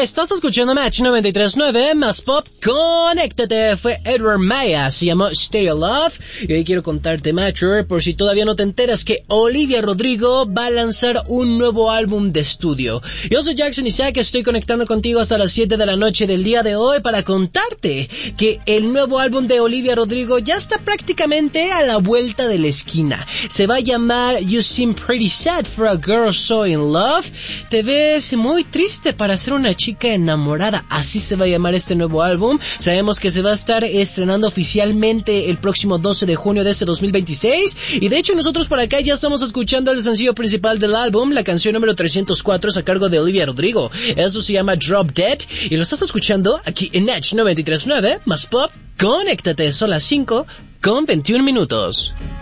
Estás escuchando Match 93.9 más pop. Conéctate. Fue Edward Maya, se llamó Stay Alive. Y hoy quiero contarte, Matcher, por si todavía no te enteras, que Olivia Rodrigo va a lanzar un nuevo álbum de estudio. Yo soy Jackson Isaac, estoy conectando contigo hasta las 7 de la noche del día de hoy para contarte que el nuevo álbum de Olivia Rodrigo ya está prácticamente a la vuelta de la esquina. Se va a llamar You Seem Pretty Sad for a Girl So in Love. Te ves muy triste para ser una chica enamorada. Así se va a llamar este nuevo álbum. Sabemos que se va a estar estrenando oficialmente el próximo 12 de junio de este 2026. Y de hecho nosotros por acá ya estamos escuchando el sencillo principal del álbum. La canción número 304 es a cargo de Olivia Rodrigo. Eso se llama Drop Dead. Y lo estás escuchando aquí en Edge 93.9 más pop. Conéctate, son las 5:21.